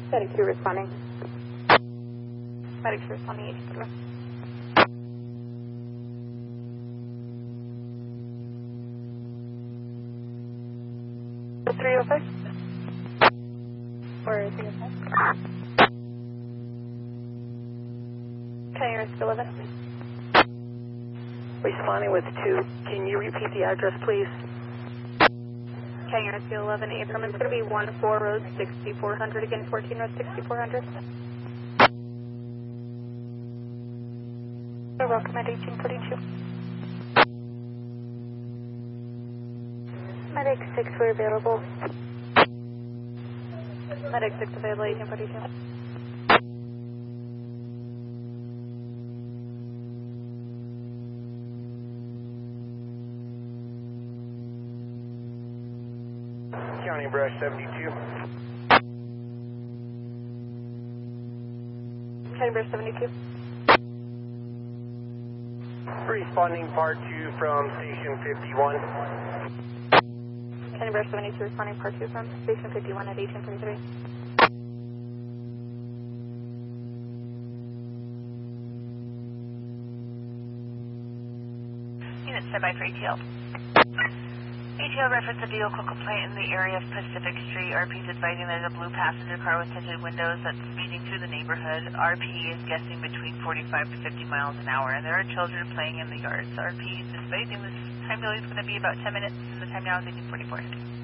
Medic 2 responding. Medic 2 responding. 305? Or 305? Okay, you're 11. Responding with 2. Can you repeat the address, please? Okay, you're 11. Abram, it's going to be 14 Road 6400. Again, 14 Road 6400. You're welcome at 1842. Medic 6, we're available. Medic 6 available, 1842. County Brush 72. County Brush 72. Responding Part 2 from Station 51. County Brush 72 responding Part 2 from Station 51 at 1843. Unit standby for ATL. ATL reference a vehicle complaint in the area of Pacific Street. RP is advising there's a blue passenger car with tinted windows that's speeding through the neighborhood. RP is guessing between 45 to 50 miles an hour, and there are children playing in the yards. RP is advising this time delay is going to be about 10 minutes, and the time now is 1844.